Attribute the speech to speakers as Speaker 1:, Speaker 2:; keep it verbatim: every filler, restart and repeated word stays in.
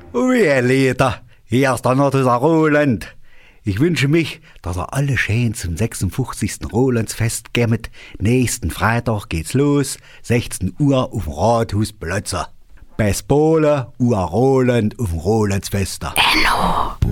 Speaker 1: Ui, Lieder, hier ist dann noch dieser Roland. Ich wünsche mich, dass ihr alle schön zum sechsundfünfzigsten Rolandsfest kommt. Nächsten Freitag geht's los, sechzehn Uhr auf dem Rathausplatz. Bis Pole, Uhr Roland auf dem Rolandsfest.
Speaker 2: Hello.